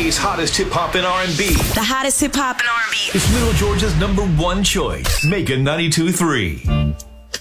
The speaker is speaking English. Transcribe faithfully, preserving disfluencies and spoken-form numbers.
Today's hottest hip-hop and R and B. The hottest hip-hop and R and B. It's Middle Georgia's number one choice. Mega ninety-two point three.